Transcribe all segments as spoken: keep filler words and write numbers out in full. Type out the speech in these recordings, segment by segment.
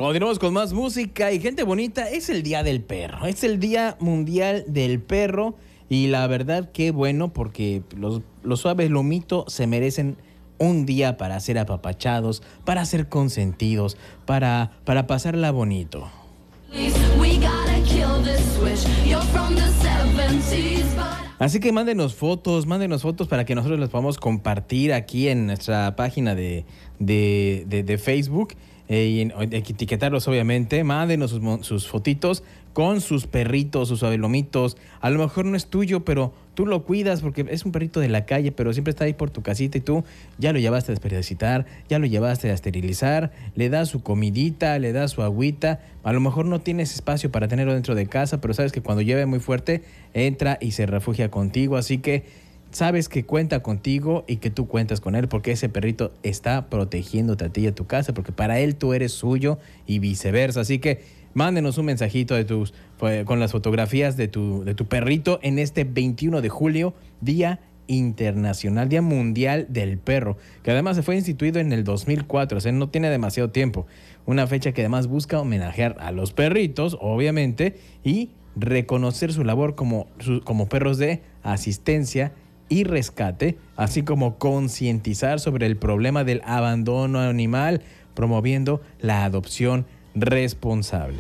Continuamos con más música y gente bonita. Es el Día del Perro, es el Día Mundial del Perro. Y la verdad, qué bueno, porque los, los suaves lomitos se merecen un día para ser apapachados, para ser consentidos, para, para pasarla bonito. Así que mándenos fotos, mándenos fotos para que nosotros las podamos compartir aquí en nuestra página de, de, de, de Facebook. Eh, y en, etiquetarlos obviamente, mándenos sus, sus fotitos con sus perritos, sus suavelomitos. A lo mejor no es tuyo, pero tú lo cuidas porque es un perrito de la calle, pero siempre está ahí por tu casita y tú ya lo llevaste a desparasitar, ya lo llevaste a esterilizar, le das su comidita, le das su agüita. A lo mejor no tienes espacio para tenerlo dentro de casa, pero sabes que cuando llueve muy fuerte, entra y se refugia contigo, así que sabes que cuenta contigo y que tú cuentas con él porque ese perrito está protegiéndote a ti y a tu casa porque para él tú eres suyo y viceversa. Así que mándenos un mensajito de tus, pues, con las fotografías de tu, de tu perrito en este veintiuno de julio, Día Internacional, Día Mundial del Perro, que además se fue instituido en el dos mil cuatro, o sea, no tiene demasiado tiempo. Una fecha que además busca homenajear a los perritos, obviamente, y reconocer su labor como, su, como perros de asistencia y rescate, así como concientizar sobre el problema del abandono animal, promoviendo la adopción responsable.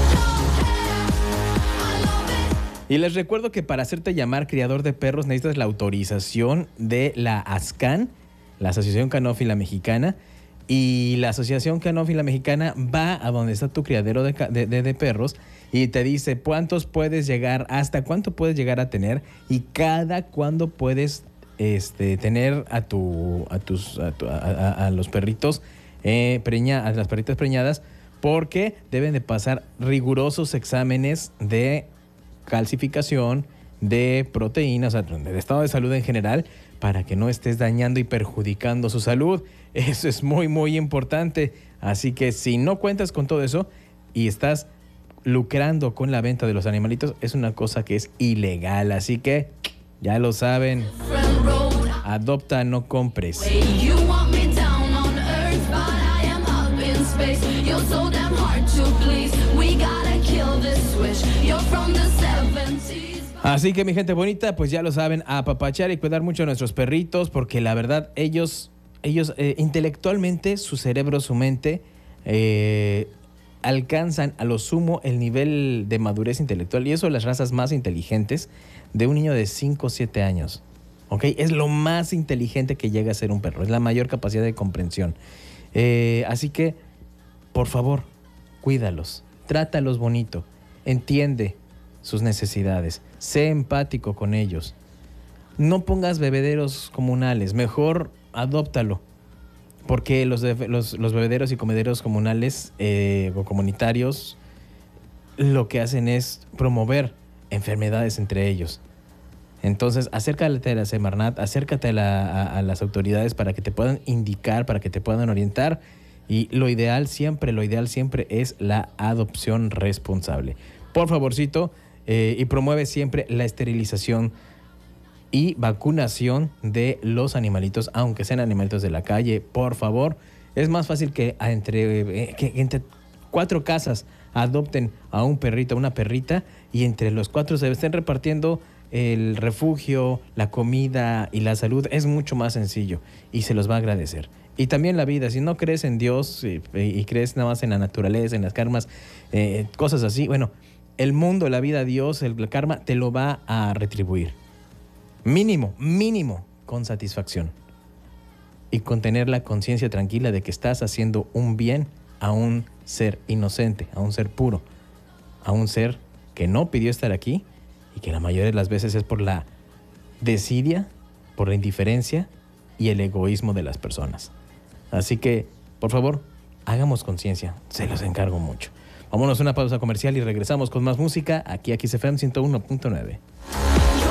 Y les recuerdo que para hacerte llamar criador de perros necesitas la autorización de la ASCAN, la Asociación Canófila Mexicana, y la Asociación Canófila Mexicana va a donde está tu criadero de, de, de, de perros y te dice cuántos puedes llegar, hasta cuánto puedes llegar a tener y cada cuándo puedes este, tener a tu a tus a, tu, a, a, a los perritos eh, preña, a las perritas preñadas, porque deben de pasar rigurosos exámenes de calcificación, de proteínas, o sea, de estado de salud en general, para que no estés dañando y perjudicando su salud. Eso es muy, muy importante. Así que si no cuentas con todo eso y estás lucrando con la venta de los animalitos, es una cosa que es ilegal. Así que ya lo saben. Adopta, no compres. Así que mi gente bonita, pues ya lo saben, a apapachar y cuidar mucho a nuestros perritos, porque la verdad ellos, ellos eh, intelectualmente, su cerebro, su mente, eh, alcanzan a lo sumo el nivel de madurez intelectual, y eso las razas más inteligentes de un niño de cinco o siete años. ¿Ok? Es lo más inteligente que llega a ser un perro, es la mayor capacidad de comprensión. Eh, así que, por favor, cuídalos, trátalos bonito, entiende sus necesidades, sé empático con ellos. No pongas bebederos comunales, mejor adóptalo, porque los, los, los bebederos y comederos comunales eh, o comunitarios lo que hacen es promover enfermedades entre ellos. Entonces, acércate a la Semarnat, acércate a, la, a, a las autoridades para que te puedan indicar, para que te puedan orientar. Y lo ideal siempre, lo ideal siempre es la adopción responsable. Por favorcito, eh, y promueve siempre la esterilización y vacunación de los animalitos, aunque sean animalitos de la calle, por favor. Es más fácil que entre, eh, que entre cuatro casas adopten a un perrito, a una perrita, y entre los cuatro se estén repartiendo el refugio, la comida y la salud. Es mucho más sencillo y se los va a agradecer. Y también la vida, si no crees en Dios y, y crees nada más en la naturaleza, en las karmas, eh, cosas así, bueno, el mundo, la vida, Dios, el karma te lo va a retribuir. Mínimo, mínimo, con satisfacción. Y con tener la conciencia tranquila de que estás haciendo un bien a un ser inocente, a un ser puro, a un ser que no pidió estar aquí y que la mayoría de las veces es por la desidia, por la indiferencia y el egoísmo de las personas. Así que, por favor, hagamos conciencia, se los encargo mucho. Vámonos a una pausa comercial y regresamos con más música aquí a X F M ciento uno punto nueve.